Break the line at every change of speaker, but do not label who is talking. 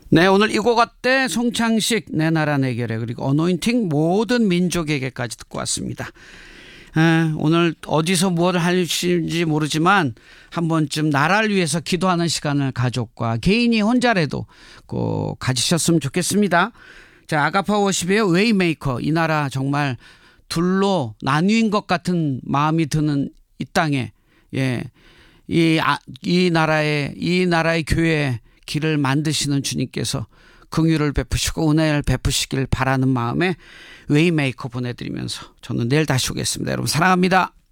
네, 오늘 이거 같대 송창식 내 나라 내 결에 그리고 어노인팅 모든 민족에게까지 듣고 왔습니다. 오늘 어디서 무엇을 할지 모르지만 한 번쯤 나라를 위해서 기도하는 시간을 가족과 개인이 혼자라도 꼭 가지셨으면 좋겠습니다. 자, 아가파 워십의 웨이메이커. 이 나라 정말 둘로 나뉘인 것 같은 마음이 드는 이 땅에, 이 나라의 교회에 길을 만드시는 주님께서 긍휼을 베푸시고 은혜를 베푸시길 바라는 마음에 웨이메이커 보내드리면서 저는 내일 다시 오겠습니다. 여러분 사랑합니다.